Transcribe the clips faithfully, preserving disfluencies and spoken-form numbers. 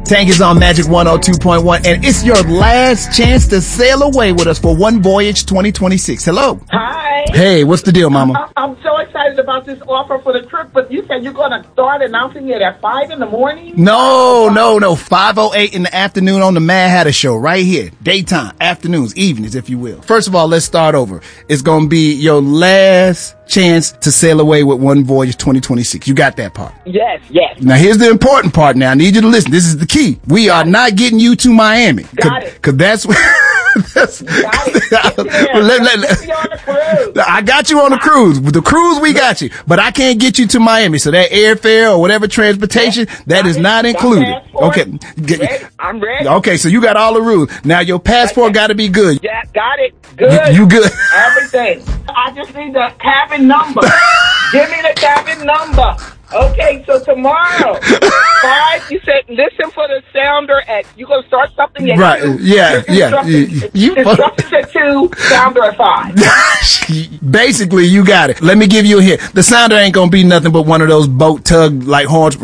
Tank is on Magic one oh two point one, and it's your last chance to sail away with us for One Voyage twenty twenty-six. Hello. Hi. Hey, what's the deal, Mama? I'm, I'm so excited about this offer for the trip, but you said you're going to start announcing it at five in the morning? No, no, no. five oh eight in the afternoon on the Mad Hatter Show right here. Daytime, afternoons, evenings, if you will. First of all, let's start over. It's going to be your last chance to sail away with One Voyage twenty twenty-six. You got that part? Yes, yes. Now, here's the important part now. I need you to listen. This is the key. We got are it. not getting you to Miami. Got it. Because that's what... That's, got it. Get let, let, let, Get me on the cruise. I got you on the cruise. With the cruise, we got you. But I can't get you to Miami. So that airfare or whatever transportation, Yes. that Got is it. not Got included. passport. Okay. Get- Ready. I'm ready. Okay, so you got all the rules. Now your passport got to be good. Yeah, got it. Good. You, you good? Everything. I just need the cabin number. Give me the cabin number. Okay, so tomorrow, five, you said listen for the sounder at, you're going to start something at Right, two. yeah, yeah. Instructions, You- instructions at two, sounder at five. Basically, you got it. Let me give you a hint. The sounder ain't gonna be nothing but one of those boat tug like horns.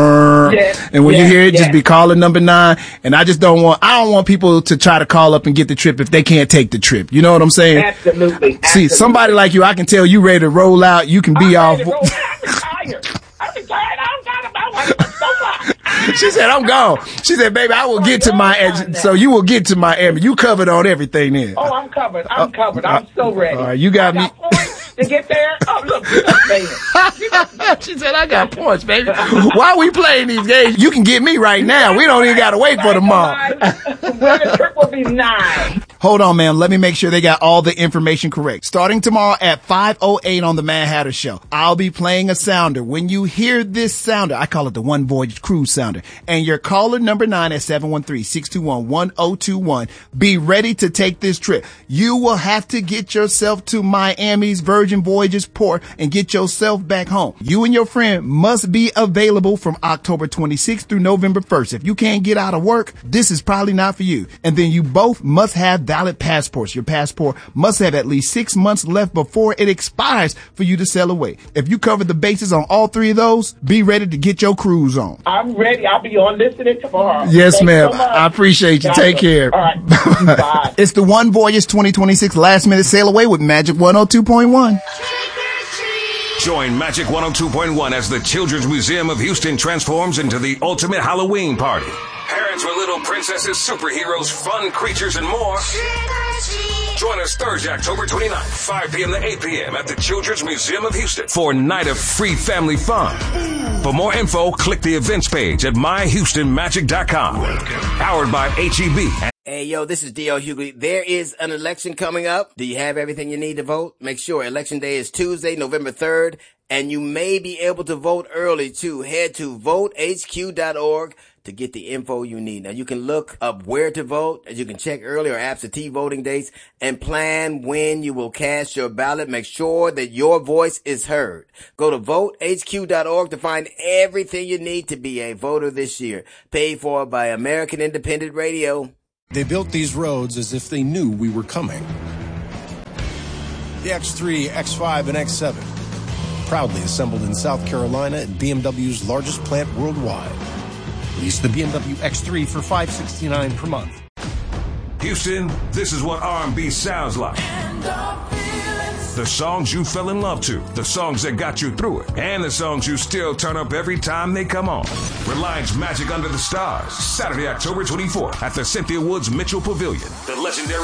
Yes, And when you yes, hear it, just yes. be calling number nine. And I just don't want, I don't want people to try to call up and get the trip if they can't take the trip. You know what I'm saying? Absolutely. See, absolutely. somebody like you, I can tell you ready to roll out. You can be I'm off. ready to roll out. I'm retired. I'm retired. I don't got about one. She said, I'm gone. She said, baby, I will get to Miami. So you will get to Miami. You covered on everything then. Oh, I'm covered. I'm covered. I'm so ready. All right, you got I me. got points to get there. Oh, look, you just made it. She said, I got points, baby. Why are we playing these games? You can get me right now. We don't even got to wait for tomorrow. When the trip will be nine. Hold on, ma'am. Let me make sure they got all the information correct. Starting tomorrow at five oh eight on the Mad Hatter Show, I'll be playing a sounder. When you hear this sounder, I call it the One Voyage Cruise sounder, and your caller number nine at seven one three, six two one, one oh two one, be ready to take this trip. You will have to get yourself to Miami's Virgin Voyages port and get yourself back home. You and your friend must be available from October twenty-sixth through November first. If you can't get out of work, this is probably not for you. And then you both must have valid passports. Your passport must have at least six months left before it expires for you to sail away. If you cover the bases on all three of those, be ready to get your cruise on. I'm ready. I'll be on listening tomorrow. Yes, Thanks ma'am. so much. I appreciate you. Got Take it. care. All right. Bye. It's the One Voyage twenty twenty-six last minute sail away with Magic one oh two point one. Join Magic one oh two point one as the Children's Museum of Houston transforms into the ultimate Halloween party. Parents with little princesses, superheroes, fun creatures, and more. Join us Thursday, October twenty-ninth, five p.m. to eight p.m. at the Children's Museum of Houston for a night of free family fun. For more info, click the events page at my houston magic dot com. Powered by H E B. Hey, yo, this is D L Hughley. There is an election coming up. Do you have everything you need to vote? Make sure Election Day is Tuesday, November third, and you may be able to vote early, too. Head to vote h q dot org to get the info you need. Now, you can look up where to vote, as you can check early or absentee voting dates, and plan when you will cast your ballot. Make sure that your voice is heard. Go to vote h q dot org to find everything you need to be a voter this year. Paid for by American Independent Radio. They built these roads as if they knew we were coming. The X three, X five, and X seven, proudly assembled in South Carolina at B M W's largest plant worldwide. Lease the B M W X three for five hundred sixty-nine dollars per month. Houston, this is what R and B sounds like. The songs you fell in love to, the songs that got you through it, and the songs you still turn up every time they come on. Reliance Magic Under the Stars, Saturday, October twenty-fourth at the Cynthia Woods Mitchell Pavilion. The legendary